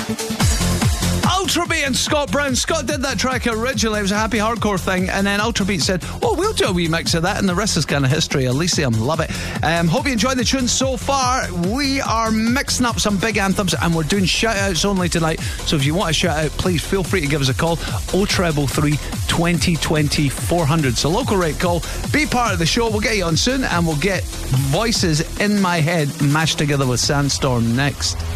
Ultrabeat and Scott Brown. Scott did that track originally. It was a happy hardcore thing, and then Ultrabeat said, oh, we'll do a wee mix of that, and the rest is kind of history. Elysium, love it. Hope you enjoyed the tune so far. We are mixing up some big anthems, and we're doing shout-outs only tonight, so if you want a shout-out, please feel free to give us a call. 0333 2020 400. So local rate call, be part of the show. We'll get you on soon, and we'll get Voices in My Head mashed together with Sandstorm next.